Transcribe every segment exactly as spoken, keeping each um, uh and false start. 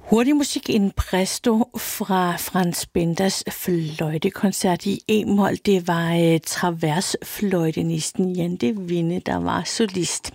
Hurtig musik in presto fra Franz Benders fløjtekoncert i E-mol. Det var uh, traversfløjtenisten Jan de Winde, der var solist.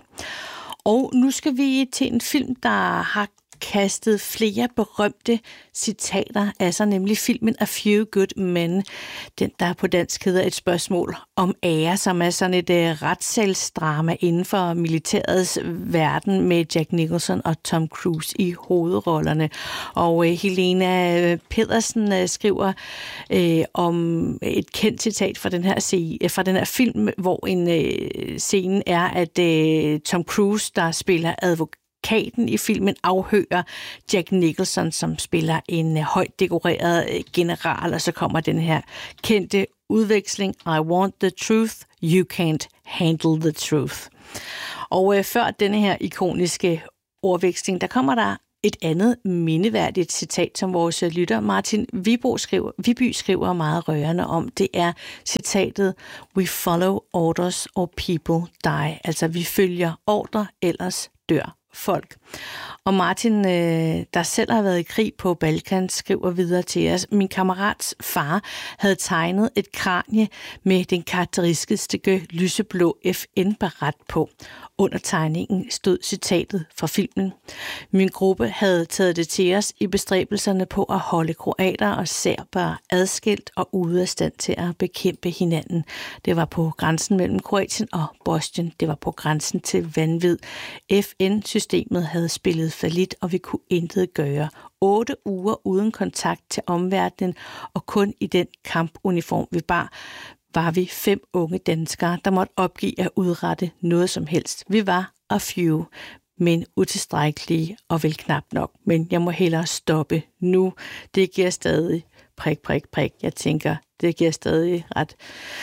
Og nu skal vi til en film, der har kastet flere berømte citater af sig, nemlig filmen A Few Good Men, den der på dansk hedder Et spørgsmål om ære, som er sådan et uh, retssagsdrama inden for militærets verden med Jack Nicholson og Tom Cruise i hovedrollerne. Og uh, Helena Pedersen uh, skriver uh, om et kendt citat fra den her, se- fra den her film, hvor en uh, scene er, at uh, Tom Cruise, der spiller advokat, Katen i filmen afhører Jack Nicholson, som spiller en højt dekoreret general, og så kommer den her kendte udveksling: I want the truth, you can't handle the truth. Og øh, før denne her ikoniske ordveksling, der kommer der et andet mindeværdigt citat, som vores lytter Martin Vibo skriver, Viby skriver meget rørende om. Det er citatet: We follow orders or people die. Altså, vi følger ordre, ellers dør folk. Og Martin, der selv har været i krig på Balkan, skriver videre til os: min kammerats far havde tegnet et kranie med den karakteristiske lyseblå F N-baret på. Under tegningen stod citatet fra filmen. Min gruppe havde taget det til os i bestræbelserne på at holde kroater og serbere adskilt og ude af stand til at bekæmpe hinanden. Det var på grænsen mellem Kroatien og Bosnien. Det var på grænsen til vanvid. F N-systemet havde spillet fallit, og vi kunne intet gøre. Otte uger uden kontakt til omverdenen, og kun i den kampuniform vi bar, var vi fem unge danskere, der måtte opgive at udrette noget som helst. Vi var a few, men utilstrækkelige og vel knap nok. Men jeg må hellere stoppe nu. Det giver stadig prik, prik, prik. Jeg tænker, det giver stadig ret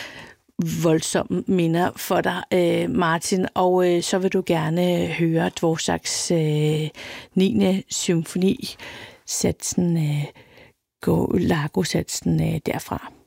voldsomme minder for dig, Martin. Og så vil du gerne høre Dvořáks øh, niende symfoni, satsen, øh, Largo-satsen øh, derfra.